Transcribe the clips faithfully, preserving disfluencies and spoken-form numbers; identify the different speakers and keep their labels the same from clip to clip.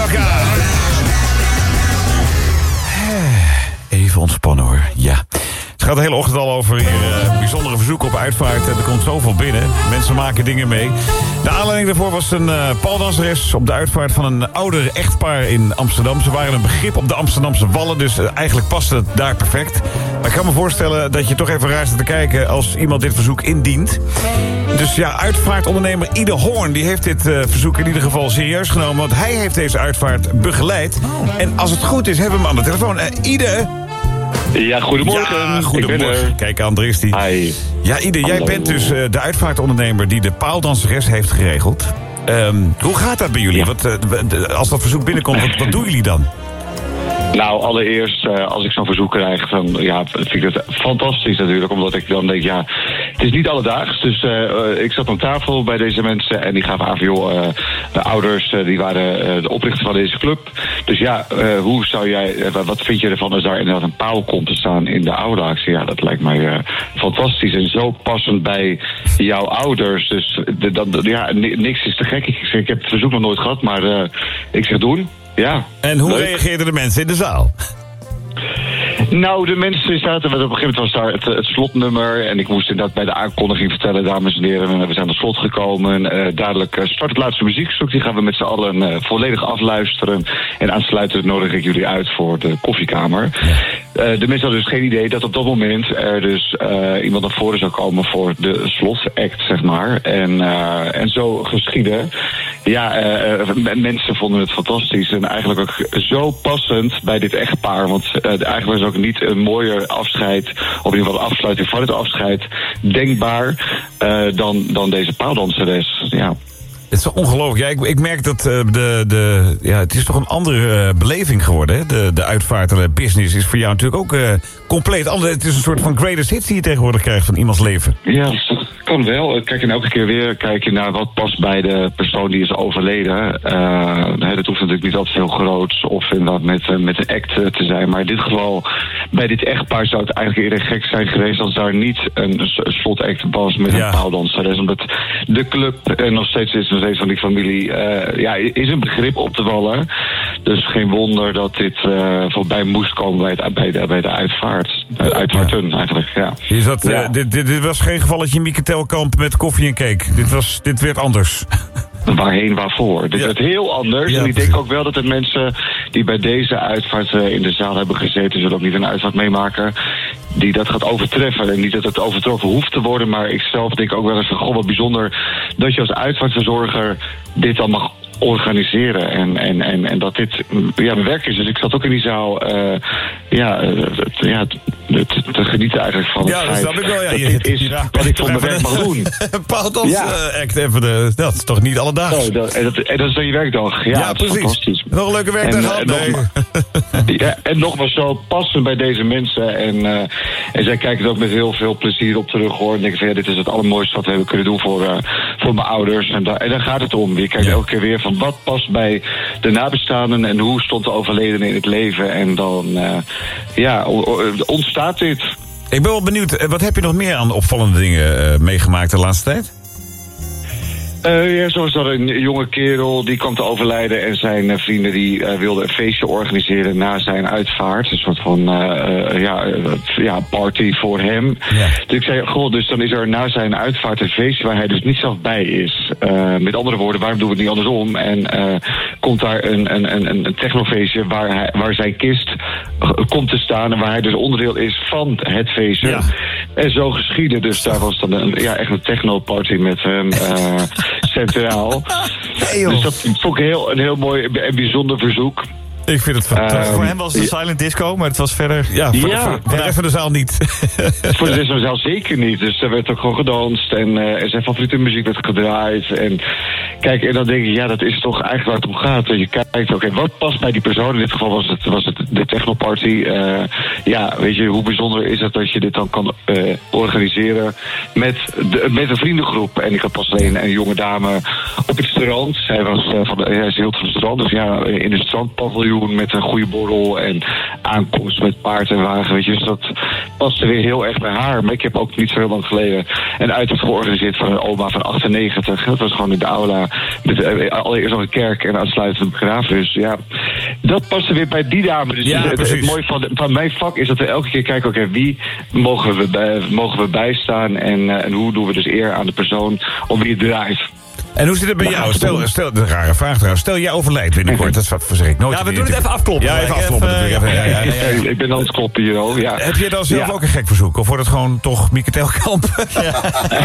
Speaker 1: Chaka. Even ontspannen hoor, ja. Het gaat de hele ochtend al over hier, uh, bijzondere verzoeken op uitvaart. Er komt zoveel binnen. Mensen maken dingen mee. De aanleiding daarvoor was een uh, paaldanseres op de uitvaart van een ouder echtpaar in Amsterdam. Ze waren een begrip op de Amsterdamse Wallen, dus uh, eigenlijk paste het daar perfect. Maar ik kan me voorstellen dat je toch even raar staat te kijken als iemand dit verzoek indient. Dus ja, uitvaartondernemer Ide Hoorn, die heeft dit uh, verzoek in ieder geval serieus genomen. Want hij heeft deze uitvaart begeleid. Oh. En als het goed is, hebben we hem aan de telefoon. Uh, Ide...
Speaker 2: Ja, goedemorgen.
Speaker 1: Ja, goedemorgen. Kijk, Andries die.
Speaker 2: Hi.
Speaker 1: Ja, Ide, jij
Speaker 2: Hallo.
Speaker 1: bent dus uh, de uitvaartondernemer die de paaldanseres heeft geregeld. Um, hoe gaat dat bij jullie?
Speaker 2: Ja.
Speaker 1: Wat, uh, als dat verzoek binnenkomt, wat, wat doen jullie dan?
Speaker 2: Nou, allereerst, uh, als ik zo'n verzoek krijg, dan ja, vind ik het fantastisch natuurlijk. Omdat ik dan denk, ja, het is niet alledaags. Dus uh, uh, ik zat aan tafel bij deze mensen en die gaven aan van, joh, uh, de ouders, uh, die waren uh, de oprichter van deze club. Dus ja, uh, hoe zou jij, uh, wat vind je ervan als daar inderdaad een paal komt te staan in de aula? Ik zei, ja, dat lijkt mij uh, fantastisch en zo passend bij jouw ouders. Dus de, de, de, ja, niks is te gek. Ik, zeg, ik heb het verzoek nog nooit gehad, maar uh, ik zeg doen. Ja.
Speaker 1: En hoe
Speaker 2: leuk.
Speaker 1: reageerden de mensen in de zaal?
Speaker 2: Nou, de mensen zaten, op een gegeven moment was daar het, het slotnummer. En ik moest inderdaad bij de aankondiging vertellen, dames en heren, we zijn aan het slot gekomen. Uh, dadelijk uh, start het laatste muziekstuk. Die gaan we met z'n allen uh, volledig afluisteren. En aansluitend nodig ik jullie uit voor de koffiekamer. Uh, de mensen hadden dus geen idee dat op dat moment er dus uh, iemand naar voren zou komen voor de slotact, zeg maar. En, uh, en zo geschiedde. Ja, uh, uh, mensen vonden het fantastisch. En eigenlijk ook zo passend bij dit echtpaar. Want uh, eigenlijk was ook niet een mooier afscheid, of in ieder geval afsluiting van het afscheid, denkbaar uh, dan, dan deze paaldanseres. Ja.
Speaker 1: Het is ongelooflijk. Ja, ik, ik merk dat uh, de, de, ja, het is toch een andere uh, beleving geworden. Hè? De, de uitvaartbusiness is voor jou natuurlijk ook uh, compleet anders. Het is een soort van greatest hits die je tegenwoordig krijgt van iemands leven.
Speaker 2: Ja, dat kan wel. Kijk, en elke keer weer kijk je naar wat past bij de persoon die is overleden. Uh, dat hoeft natuurlijk niet altijd heel groot of inderdaad met, uh, met een act te zijn. Maar in dit geval, bij dit echtpaar zou het eigenlijk eerder gek zijn geweest als daar niet een slotact was met ja. een paaldanseres. Omdat de club uh, nog steeds is, nog steeds van die familie, uh, ja, is een begrip op de Wallen. Dus geen wonder dat dit uh, voorbij moest komen bij, het, bij, de, bij de uitvaart. Uh, uitvaarten ja. eigenlijk, ja.
Speaker 1: Is dat, uh,
Speaker 2: ja.
Speaker 1: dit, dit, dit was geen gevalletje Mieke Telkamp met koffie en cake. Dit, was, dit werd anders.
Speaker 2: Waarheen, waarvoor. Dit ja. werd heel anders. Ja, en ik denk ook wel dat de mensen die bij deze uitvaart uh, in de zaal hebben gezeten, zullen ook niet een uitvaart meemaken die dat gaat overtreffen. En niet dat het overtroffen hoeft te worden, maar ik zelf denk ook wel eens van, goh, wat bijzonder dat je als uitvaartverzorger dit dan mag organiseren. En, en, en, en dat dit ja, mijn werk is. Dus ik zat ook in die zaal uh, ja, uh, ja, te, te genieten eigenlijk van
Speaker 1: ja,
Speaker 2: het
Speaker 1: dat
Speaker 2: feit
Speaker 1: snap ik wel. Ja,
Speaker 2: dat
Speaker 1: je,
Speaker 2: dit is
Speaker 1: ja,
Speaker 2: wat ik voor mijn werk mag doen.
Speaker 1: Paaldans
Speaker 2: ja.
Speaker 1: uh, act even de, dat is toch niet alledaags?
Speaker 2: Oh, dat, en, dat, en dat is dan je werkdag. Ja,
Speaker 1: ja precies.
Speaker 2: Fantastisch.
Speaker 1: Nog een leuke werkdag gehad? Nee.
Speaker 2: Ja, en nogmaals zo passen bij deze mensen. En, uh, en zij kijken er ook met heel veel plezier op terug, hoor. En denken van, ja, dit is het allermooiste wat we hebben kunnen doen voor, uh, voor mijn ouders. En, da- en daar gaat het om. Je kijkt ja. elke keer weer van, wat past bij de nabestaanden en hoe stond de overledene in het leven. En dan, uh, ja, ontstaat dit.
Speaker 1: Ik ben wel benieuwd, wat heb je nog meer aan opvallende dingen uh, meegemaakt de laatste tijd?
Speaker 2: Uh, ja, zoals dat een jonge kerel, die kwam te overlijden en zijn uh, vrienden die uh, wilden een feestje organiseren na zijn uitvaart. Een soort van uh, uh, ja, uh, ja, party voor hem. Ja. Dus ik zei, goh, dus dan is er na zijn uitvaart een feestje waar hij dus niet zelf bij is. Uh, met andere woorden, waarom doen we het niet andersom? En uh, komt daar een, een, een, een technofeestje waar, hij, waar zijn kist uh, komt te staan en waar hij dus onderdeel is van het feestje. Ja. En zo geschiedde, dus daar was dan een, ja, echt een technoparty met hem. Uh, centraal. Hey, dus dat vond ik heel, een heel mooi en bijzonder verzoek.
Speaker 1: Ik vind het fantastisch.
Speaker 3: Um, voor hem was het een
Speaker 2: ja.
Speaker 3: silent disco, maar het was verder...
Speaker 1: Ja, voor,
Speaker 2: ja,
Speaker 1: de, voor, voor ja. de rest van de zaal niet.
Speaker 2: Voor de rest van de zaal zeker niet. Dus er werd ook gewoon gedanst en uh, zijn favoriete muziek werd gedraaid. En kijk, en dan denk ik, ja, dat is toch eigenlijk waar het om gaat. Dat je kijkt, oké, okay, wat past bij die persoon? In dit geval was het, was het de technoparty. Uh, ja, weet je, hoe bijzonder is het dat je dit dan kan uh, organiseren met, de, met een vriendengroep. En ik had pas alleen een jonge dame op het strand. Zij was uh, van de, ja, ze hield van het strand, dus ja, in de strandpaviljoen met een goede borrel en aankomst met paard en wagen. Weet je, dus dat paste weer heel erg bij haar. Maar ik heb ook niet zo heel lang geleden een uitvaart georganiseerd van een oma van achtennegentig. Dat was gewoon in de aula ja, met, uh, allereerst nog een kerk en aansluitend een begrafenis. Ja, dat past er weer bij die dame. Dus
Speaker 1: ja,
Speaker 2: het, het, het mooie van, van mijn vak is dat we elke keer kijken, oké, okay, wie mogen we, bij, mogen we bijstaan en, uh, en hoe doen we dus eer aan de persoon om wie het draait.
Speaker 1: En hoe zit het bij jou? Stel, stel, de rare vraag trouwens. Stel, jij overlijdt binnenkort. Dat verzek ik nooit.
Speaker 3: Ja, we doen het even afkloppen.
Speaker 1: Ja, even afkloppen
Speaker 3: even,
Speaker 1: natuurlijk.
Speaker 3: Ja, ja, ja,
Speaker 2: ja, ja. Ik ben aan het kloppen hier al, ja.
Speaker 1: Heb je dan zelf
Speaker 2: ja.
Speaker 1: ook een gek verzoek? Of wordt het gewoon toch Mieke Telkamp? Ja.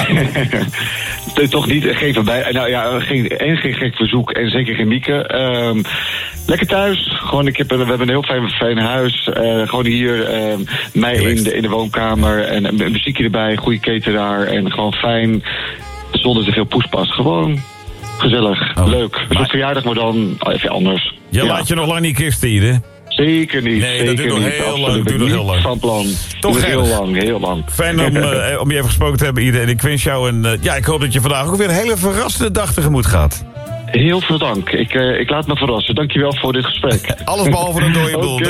Speaker 2: Toch niet, geen van bij. Nou ja, geen, en geen gek verzoek en zeker geen Mieke. Um, lekker thuis. Gewoon, ik heb, we hebben een heel fijn, fijn huis. Uh, gewoon hier, um, mij in de, in de woonkamer. En een muziekje erbij, goede cateraar. En gewoon fijn, zonder te veel poespas. Gewoon gezellig, oh. leuk. Dus maar... op verjaardag, maar dan even anders.
Speaker 1: Je
Speaker 2: ja.
Speaker 1: laat je nog lang niet kisten, Ide?
Speaker 2: Zeker niet.
Speaker 1: Nee,
Speaker 2: zeker
Speaker 1: dat duurt nog
Speaker 2: niet.
Speaker 1: heel
Speaker 2: Absoluut
Speaker 1: lang. Duurt nog heel lang.
Speaker 2: Van plan.
Speaker 1: Toch
Speaker 2: heel lang, heel lang.
Speaker 1: Fijn om, uh, om je even gesproken te hebben, Ide. En ik wens jou een... Uh, ja, ik hoop dat je vandaag ook weer een hele verrassende dag tegemoet gaat.
Speaker 2: Heel veel dank. Ik, uh, ik laat me verrassen. Dankjewel voor dit gesprek.
Speaker 1: Alles behalve een dode boel.
Speaker 2: Okay.